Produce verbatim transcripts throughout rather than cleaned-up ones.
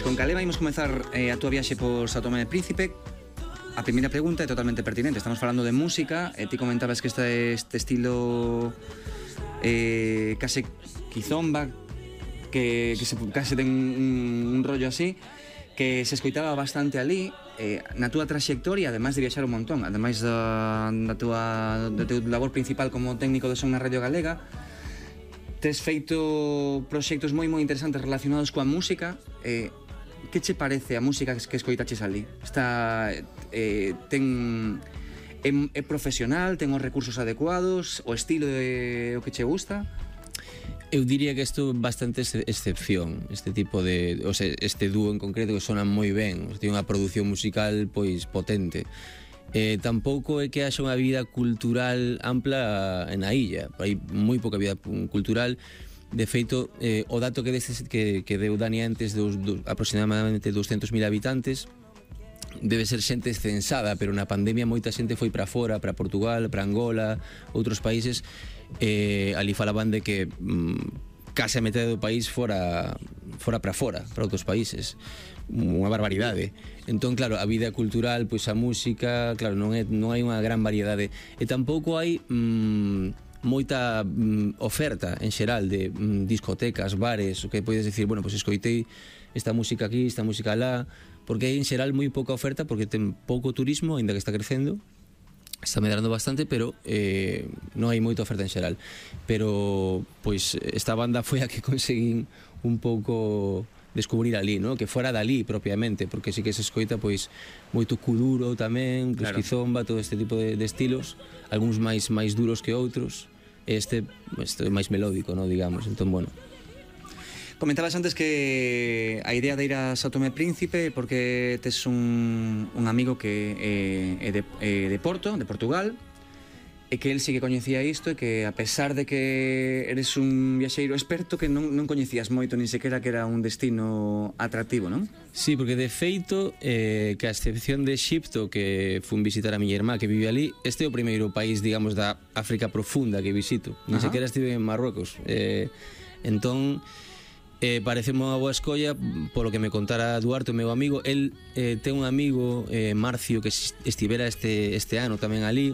con Calema imos comezar eh, a túa viaxe por São Tomé e Príncipe. A primeira pregunta é totalmente pertinente. Estamos falando de música e ti comentabas que este, este estilo eh, case quizomba que, que se, case ten un, un rollo así que se escoitaba bastante ali eh, na túa traxectoria, ademais de viaxar un montón, ademais da, da túa do teu labor principal como técnico de son na Radio Galega, tes feito proxectos moi moi interesantes relacionados coa música. eh, Que che parece a música que escoitaches ali? Está eh, ten é, é profesional, ten os recursos adecuados, o estilo é o que che gusta? Eu diría que isto é bastante excepción, este tipo de, o sea, este dúo en concreto que sonan moi ben, ten unha produción musical pois potente. Eh, tampouco é que haxa unha vida cultural ampla na illa, hai moi pouca vida cultural. De feito, eh, o dato que, destes, que, que deu Dani antes dos, dos aproximadamente doscientos mil habitantes debe ser xente censada, pero na pandemia moita xente foi para fora, para Portugal, para Angola, outros países. eh, ali falaban de que mm, case a metade do país fora fora para fora, para outros países, unha barbaridade. Entón, claro, a vida cultural, pois a música, claro, non, é, non hai unha gran variedade e tampouco hai mm, moita mm, oferta en xeral de mm, discotecas, bares, o que podes decir, bueno, pois pues escoitei esta música aquí, esta música lá, porque hai en xeral moi pouca oferta porque ten pouco turismo, aínda que está crecendo, está medrando bastante, pero eh, non hai moita oferta en xeral. Pero, pois, esta banda foi a que conseguín un pouco descubrir ali, ¿no? Que fora dali propiamente, porque sí que se escoita pois moito kuduro tamén, pues, claro, quizomba, todo este tipo de, de estilos, algúns máis máis duros que outros. Este, este é máis melódico, ¿no? Digamos. Entón, bueno. Comentabas antes que a idea de ir a São Tomé e Príncipe porque tes un, un amigo que é, é, de, é de Porto, de Portugal, e que el sí que coñecía isto e que a pesar de que eres un viaxeiro experto que non, non coñecías moito nin sequera que era un destino atractivo, non? Sí, porque de feito eh, que a excepción de Exipto, que fun visitar a miña irmá que vive ali, este é o primeiro país, digamos, da África profunda que visito. Nin Ajá. sequera estive en Marruecos. eh, entón eh, pareceme unha boa escolla polo que me contara Duarte, o meu amigo. El eh, ten un amigo, eh, Marcio, que estivera este, este ano tamén ali,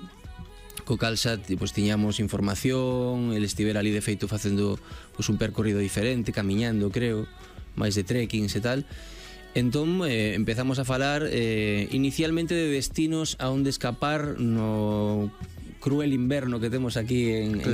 co cal xa pues, tiñamos información. El estivera ali de feito facendo pues, un percorrido diferente, camiñando, creo, máis de trekkings e tal. Entón eh, empezamos a falar eh, inicialmente de destinos a onde escapar no cruel inverno que temos aquí en, en